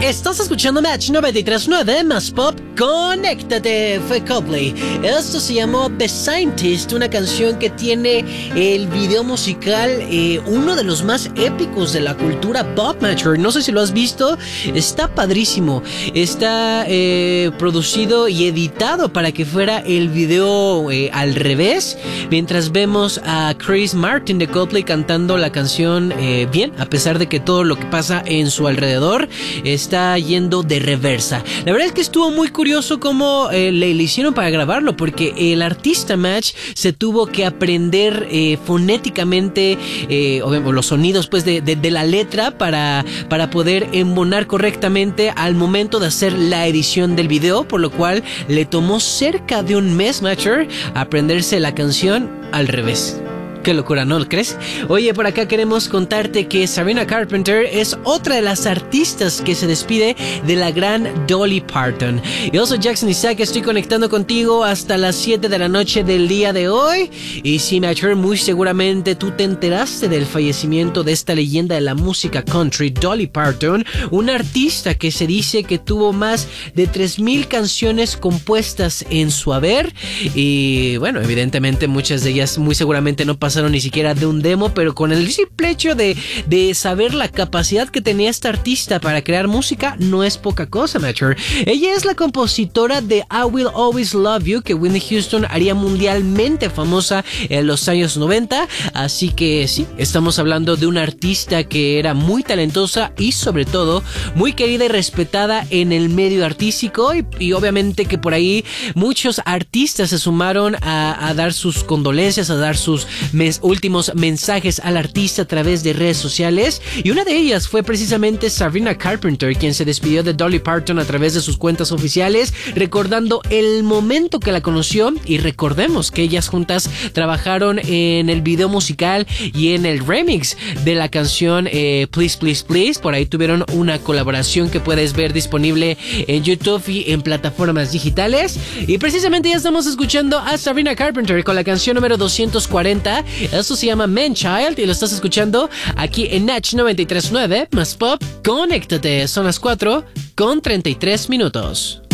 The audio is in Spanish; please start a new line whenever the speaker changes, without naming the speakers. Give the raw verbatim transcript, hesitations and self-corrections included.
Estás escuchando Match noventa y tres punto nueve más Pop. Conéctate, fue Coldplay. Esto se llamó The Scientist, una canción que tiene el video musical, eh, uno de los más épicos de la cultura pop, Matcher. No sé si lo has visto, está padrísimo. Está eh, producido y editado para que fuera el video eh, al revés, mientras vemos a Chris Martin de Coldplay cantando la canción eh, bien, a pesar de que todo lo que pasa en su alrededor está yendo de reversa. La verdad es que estuvo muy curioso cómo eh, le, le hicieron para grabarlo, porque el artista Match se tuvo que aprender eh, fonéticamente eh, los sonidos pues de, de, de la letra para, para poder embonar correctamente al momento de hacer la edición del video, por lo cual le tomó cerca de un mes, Matcher, aprenderse la canción al revés. Qué locura, ¿no lo crees? Oye, por acá queremos contarte que Sabrina Carpenter es otra de las artistas que se despide de la gran Dolly Parton. Yo soy Jackson Isaac, estoy conectando contigo hasta las siete de la noche del día de hoy. Y sí, Matcher, muy seguramente tú te enteraste del fallecimiento de esta leyenda de la música country, Dolly Parton, una artista que se dice que tuvo más de tres mil canciones compuestas en su haber. Y bueno, evidentemente muchas de ellas muy seguramente no pasaron ni siquiera de un demo, pero con el simple hecho de, de saber la capacidad que tenía esta artista para crear música, no es poca cosa, Matcher. Ella es la compositora de I Will Always Love You, que Whitney Houston haría mundialmente famosa en los años noventa, así que sí, estamos hablando de una artista que era muy talentosa y sobre todo muy querida y respetada en el medio artístico, y, y obviamente que por ahí muchos artistas se sumaron a, a dar sus condolencias, a dar sus mes, últimos mensajes al artista a través de redes sociales, y una de ellas fue precisamente Sabrina Carpenter, quien se despidió de Dolly Parton a través de sus cuentas oficiales, recordando el momento que la conoció. Y recordemos que ellas juntas trabajaron en el video musical y en el remix de la canción eh, Please Please Please. Por ahí tuvieron una colaboración que puedes ver disponible en YouTube y en plataformas digitales, y precisamente ya estamos escuchando a Sabrina Carpenter con la canción número doscientos cuarenta. Esto se llama Man Child y lo estás escuchando aquí en Natch noventa y tres punto nueve más Pop. Conéctate, son las cuatro con treinta y tres minutos.